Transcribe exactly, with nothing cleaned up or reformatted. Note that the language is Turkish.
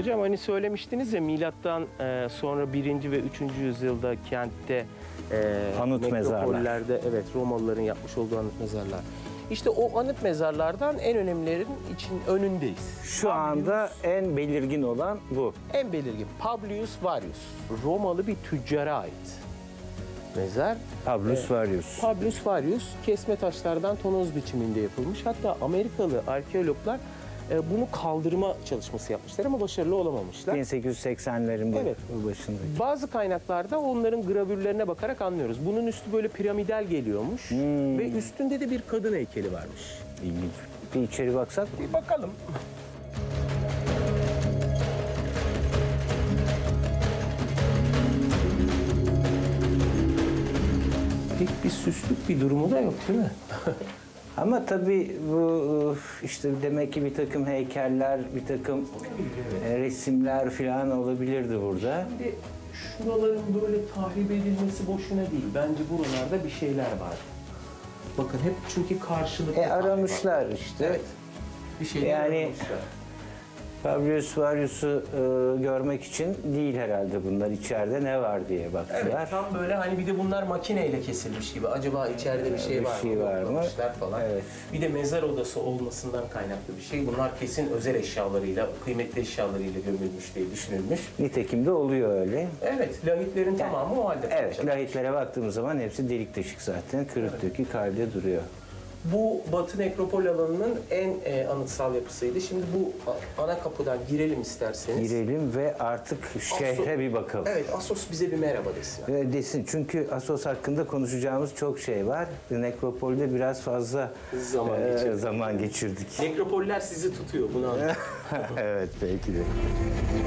Hocam hani söylemiştiniz ya milattan e, sonra birinci ve üçüncü yüzyılda kentte e, Anıt mezarlar. metropollerde evet Romalıların yapmış olduğu anıt mezarlar. İşte o anıt mezarlardan en önemlilerin için önündeyiz. Şu anda en belirgin olan bu. En belirgin Publius Varius. Romalı bir tüccara ait mezar. Publius Varius. Publius Varius kesme taşlardan tonoz biçiminde yapılmış. Hatta Amerikalı arkeologlar e, bunu kaldırma çalışması yapmışlar ama başarılı olamamışlar. bin sekiz yüz seksenlerin Evet. başında. Bazı kaynaklarda onların gravürlerine bakarak anlıyoruz. Bunun üstü böyle piramidal geliyormuş ve üstünde de bir kadın heykeli varmış. İlginç. Bir içeri baksak mı? Bir bakalım. Pek bir süslük bir durumu da yok değil mi? Ama tabii bu işte demek ki bir takım heykeller, bir takım e, resimler falan olabilirdi burada. Şimdi şuraların böyle tahrip edilmesi boşuna değil. Bence buralarda bir şeyler var. Bakın hep çünkü karşılıklı E tahrip var. aramışlar işte. Evet. Bir şeyler Yani- aramışlar. Publius Varius'u e, görmek için değil herhalde bunlar. İçeride ne var diye baktılar. Evet, tam böyle hani bir de bunlar makineyle kesilmiş gibi. Acaba içeride bir şey Bir var şey mı? var mı? Yoklamışlar falan. Evet. Bir de mezar odası olmasından kaynaklı bir şey. Bunlar kesin özel eşyalarıyla, kıymetli eşyalarıyla gömülmüş diye düşünülmüş. Nitekim de oluyor öyle. Evet, lahitlerin tamamı o halde. Evet, kalacak. lahitlere baktığımız zaman hepsi delik deşik zaten. Kırık dökük halde duruyor. Bu Batı Nekropol alanının en e, anıtsal yapısıydı. Şimdi bu a- ana kapıdan girelim isterseniz. Girelim ve artık şehre bir bakalım. Evet, Assos bize bir merhaba desin. Ve desin çünkü Assos hakkında konuşacağımız çok şey var. Nekropol'de biraz fazla Zaman e, geçirdik. zaman geçirdik. Nekropoller sizi tutuyor, bunu anlayın. Evet belki de.